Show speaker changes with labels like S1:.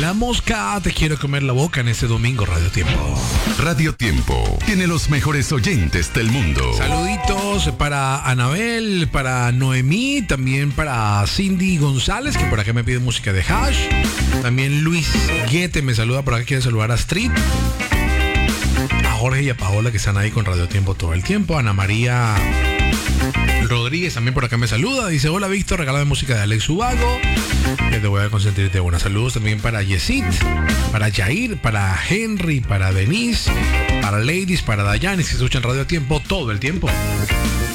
S1: La Mosca, te quiero comer la boca en este domingo, Radio Tiempo.
S2: Radio Tiempo tiene los mejores oyentes del mundo.
S1: Saluditos para Anabel, para Noemí, también para Cindy González, que por acá me pide música de Hash. También Luis Guete me saluda por acá, quiere saludar a Street. A Jorge y a Paola, que están ahí con Radio Tiempo todo el tiempo. Ana María Rodríguez también por acá me saluda. Dice: hola Víctor, regálame música de Alex Ubago, que te voy a consentirte. Buenos saludos también para Yesit, para Jair, para Henry, para Denise, para Ladies, para Dayanis, que escuchan Radio Tiempo todo el tiempo.